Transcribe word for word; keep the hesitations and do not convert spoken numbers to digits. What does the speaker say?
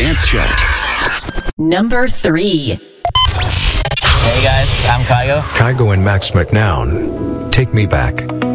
Dance Chart. Number three. Hey guys, I'm Kygo. Kygo and Max McNown. Take Me Back.